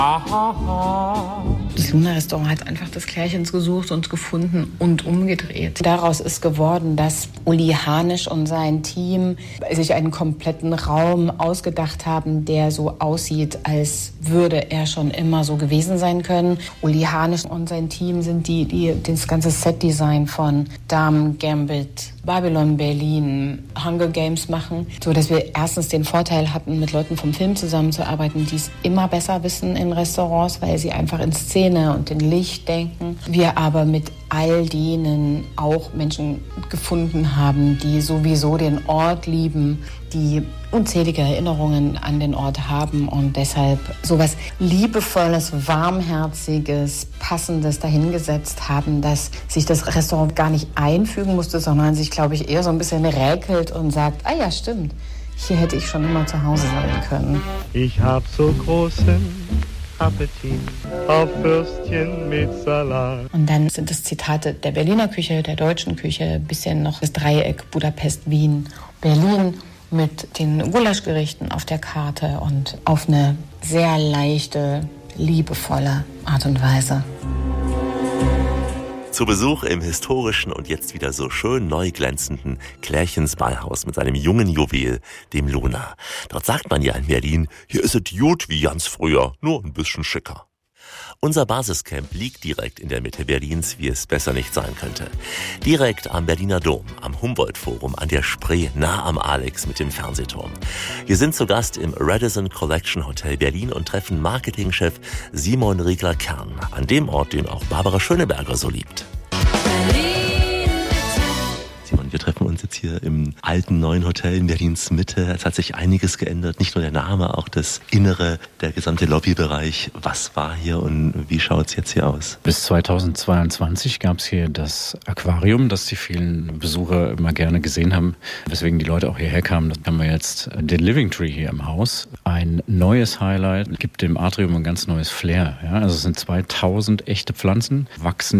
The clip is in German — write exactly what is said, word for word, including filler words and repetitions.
Das Luna-Restaurant hat einfach das Klärchens gesucht und gefunden und umgedreht. Daraus ist geworden, dass Uli Hanisch und sein Team sich einen kompletten Raum ausgedacht haben, der so aussieht, als würde er schon immer so gewesen sein können. Uli Hanisch und sein Team sind die, die das ganze Setdesign von Dame Gambit, Babylon Berlin, Hunger Games machen, so dass wir erstens den Vorteil hatten, mit Leuten vom Film zusammenzuarbeiten, die es immer besser wissen in Restaurants, weil sie einfach in Szene und in Licht denken. Wir aber mit all denen auch Menschen gefunden haben, die sowieso den Ort lieben, die unzählige Erinnerungen an den Ort haben und deshalb sowas Liebevolles, Warmherziges, Passendes dahingesetzt haben, dass sich das Restaurant gar nicht einfügen musste, sondern sich, glaube ich, eher so ein bisschen räkelt und sagt, ah ja, stimmt, hier hätte ich schon immer zu Hause sein können. Ich hab so großen Appetit auf Würstchen mit Salat. Und dann sind es Zitate der Berliner Küche, der deutschen Küche, ein bisschen noch das Dreieck Budapest, Wien, Berlin mit den Gulaschgerichten auf der Karte und auf eine sehr leichte, liebevolle Art und Weise. Zu Besuch im historischen und jetzt wieder so schön neu glänzenden Klärchens Ballhaus mit seinem jungen Juwel, dem Luna. Dort sagt man ja in Berlin, hier ist es gut wie ganz früher, nur ein bisschen schicker. Unser Basiscamp liegt direkt in der Mitte Berlins, wie es besser nicht sein könnte. Direkt am Berliner Dom, am Humboldt-Forum, an der Spree, nah am Alex mit dem Fernsehturm. Wir sind zu Gast im Radisson Collection Hotel Berlin und treffen Marketingchef Simon Riegler-Kern, an dem Ort, den auch Barbara Schöneberger so liebt. Simon, wir treffen uns jetzt hier im alten neuen Hotel in Berlins Mitte. Es hat sich einiges geändert, nicht nur der Name, auch das Innere, der gesamte Lobbybereich. Was war hier und wie schaut es jetzt hier aus? Bis zweitausendzweiundzwanzig gab es hier das Aquarium, das die vielen Besucher immer gerne gesehen haben, weswegen die Leute auch hierher kamen. Da haben wir jetzt den Living Tree hier im Haus. Ein neues Highlight, gibt dem Atrium ein ganz neues Flair. Ja, also es sind zweitausend echte Pflanzen, wachsen